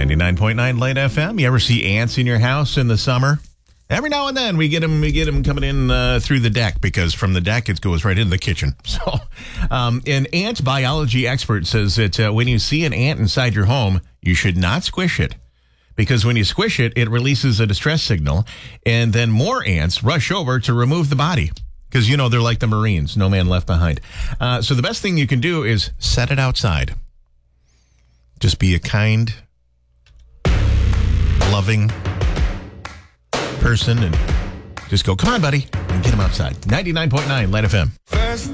99.9 Light FM. You ever see ants in your house in the summer? Every now and then we get them coming in through the deck, because from the deck it goes right into the kitchen. So an ant biology expert says that when you see an ant inside your home, you should not squish it, because when you squish it, it releases a distress signal, and then more ants rush over to remove the body. Because, you know, they're like the Marines, no man left behind. So the best thing you can do is set it outside. Just be a kind, loving person and just go, come on, buddy, and get him outside. 99.9 Light FM. First